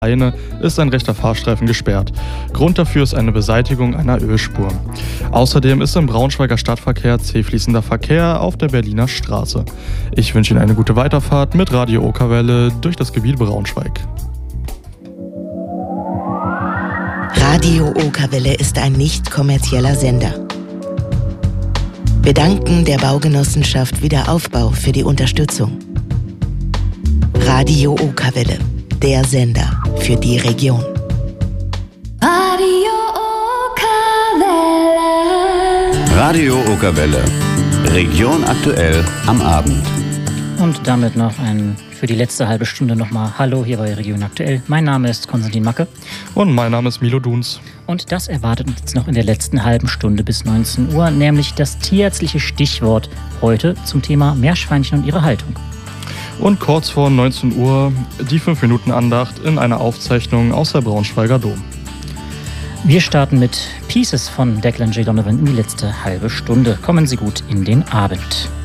Eine ist ein rechter Fahrstreifen gesperrt. Grund dafür ist eine Beseitigung einer Ölspur. Außerdem ist im Braunschweiger Stadtverkehr zähfließender Verkehr auf der Berliner Straße. Ich wünsche Ihnen eine gute Weiterfahrt mit Radio Okerwelle durch das Gebiet Braunschweig. Radio Okerwelle ist ein nicht kommerzieller Sender. Wir danken der Baugenossenschaft Wiederaufbau für die Unterstützung. Radio Okerwelle, der Sender für die Region. Radio Okerwelle. Radio Okerwelle. Region aktuell am Abend. Und damit noch für die letzte halbe Stunde nochmal Hallo hier bei Region aktuell. Mein Name ist Konstantin Macke. Und mein Name ist Milo Duns. Und das erwartet uns jetzt noch in der letzten halben Stunde bis 19 Uhr, nämlich das tierärztliche Stichwort heute zum Thema Meerschweinchen und ihre Haltung. Und kurz vor 19 Uhr die 5-Minuten-Andacht in einer Aufzeichnung aus der Braunschweiger Dom. Wir starten mit Pieces von Declan J. Donovan in die letzte halbe Stunde. Kommen Sie gut in den Abend.